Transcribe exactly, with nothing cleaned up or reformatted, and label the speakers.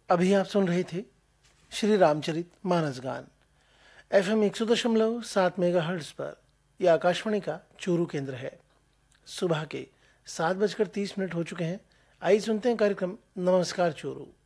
Speaker 1: अभी आप सुन रहे थे श्री रामचरित मानस गान एफ एम एक सौ दशमलव सात मेगा हर्ट्ज पर। यह आकाशवाणी का चूरू केंद्र है। सुबह के सात बजकर तीस मिनट हो चुके हैं। आइए सुनते हैं कार्यक्रम नमस्कार चूरू।